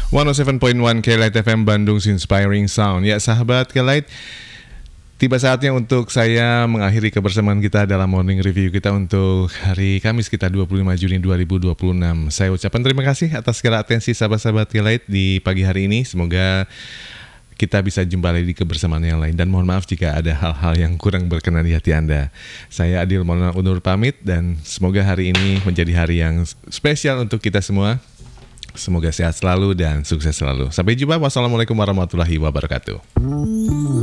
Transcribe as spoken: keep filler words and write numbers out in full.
seratus tujuh koma satu K-Light F M Bandung Inspiring Sound. Ya sahabat K-Light, tiba saatnya untuk saya mengakhiri kebersamaan kita dalam morning review kita untuk hari Kamis kita dua puluh lima Juni dua ribu dua puluh enam. Saya ucapkan terima kasih atas segala atensi sahabat-sahabat K-Light di pagi hari ini. Semoga kita bisa jumpa lagi di kebersamaan yang lain. Dan mohon maaf jika ada hal-hal yang kurang berkenan di hati Anda. Saya Adil mohon undur pamit dan semoga hari ini menjadi hari yang spesial untuk kita semua. Semoga sehat selalu dan sukses selalu. Sampai jumpa. Wassalamualaikum warahmatullahi wabarakatuh.